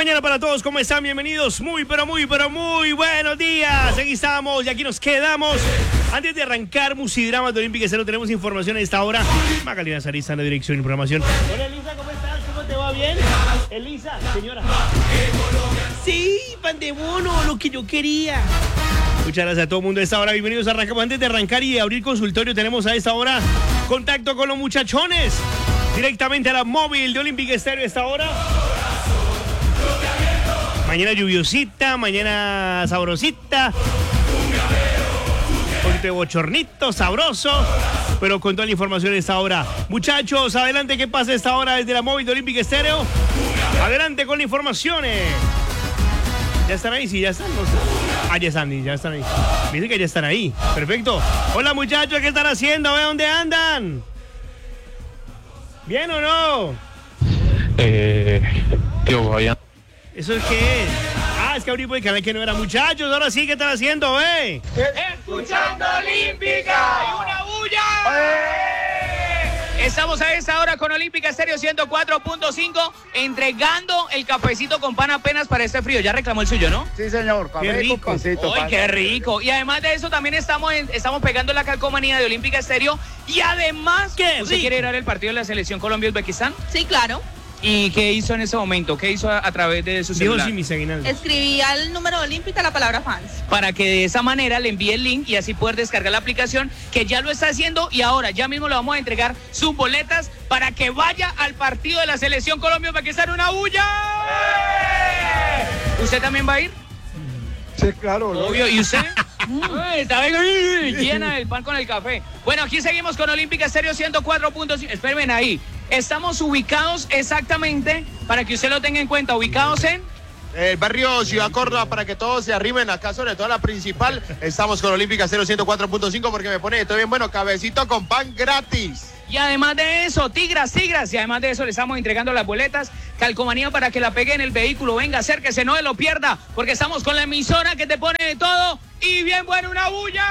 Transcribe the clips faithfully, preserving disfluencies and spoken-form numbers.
mañana para todos, ¿cómo están? Bienvenidos, muy, pero muy, pero muy buenos días. Aquí estamos y aquí nos quedamos. Antes de arrancar Musidramas de Olímpica Estéreo, tenemos información a esta hora. Magalina Sarista en la dirección y programación. Hola Elisa, ¿cómo estás? ¿Cómo te va? ¿Bien? Elisa, señora. Sí, pan de bono, lo que yo quería. Muchas gracias a todo el mundo a esta hora. Bienvenidos a Arrancamos. Antes de arrancar y de abrir consultorio, tenemos a esta hora contacto con los muchachones. Directamente a la móvil de Olímpica Estéreo a esta hora. Mañana lluviosita, mañana sabrosita. Un poquito de bochornito, sabroso. Pero con toda la información a esta hora. Muchachos, adelante, ¿qué pasa a esta hora desde la móvil de Olímpica Estéreo? Adelante con la información. ¿Ya están ahí? Sí, ya están. No sé. Ah, ya están, ya están ahí. Dicen que ya están ahí. Perfecto. Hola, muchachos, ¿qué están haciendo? ¿Ve dónde andan? ¿Bien o no? Eh, tío, vaya. ¿Eso es qué es? Ah, es que abrí por el canal que no era. Muchachos, ahora sí, ¿qué están haciendo, eh? ¡Escuchando Olímpica! ¡Y una bulla! ¡Eh! Estamos a esta hora con Olímpica Estéreo ciento cuatro punto cinco, entregando el cafecito con pan apenas para este frío. Ya reclamó el suyo, ¿no? Sí, señor. Qué rico. ¡Ay, qué rico! Y además de eso, también estamos, en, estamos pegando la calcomanía de Olímpica Estéreo. Y además, ¡qué ¿usted rico! quiere ir a ver el partido de la selección Colombia-Uzbekistán? Sí, claro. ¿Y qué hizo en ese momento? ¿Qué hizo a, a través de su Dijo celular? sí, mis aguinaldos. Escribí al número Olímpica la palabra fans. Para que de esa manera le envíe el link y así poder descargar la aplicación, que ya lo está haciendo, y ahora ya mismo le vamos a entregar sus boletas para que vaya al partido de la selección Colombia para que sea una bulla. ¡Eh! ¿Usted también va a ir? Sí, claro. Obvio. ¿Y usted? Ay, está bien, llena el pan con el café. Bueno, aquí seguimos con Olímpica Estéreo ciento cuatro punto cinco. Espérenme ahí. Estamos ubicados exactamente, para que usted lo tenga en cuenta, ubicados en... El barrio Ciudad Córdoba, para que todos se arrimen acá, sobre todo la principal. Estamos con Olímpica Estéreo ciento cuatro punto cinco porque me pone todo bien bueno, cabecito con pan gratis. Y además de eso, tigras, tigras, y además de eso le estamos entregando las boletas, calcomanía para que la pegue en el vehículo. Venga, acérquese, no se lo pierda, porque estamos con la emisora que te pone de todo y bien buena una bulla.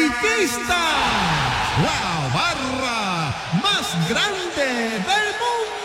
Olimpiquista, la barra más grande del mundo.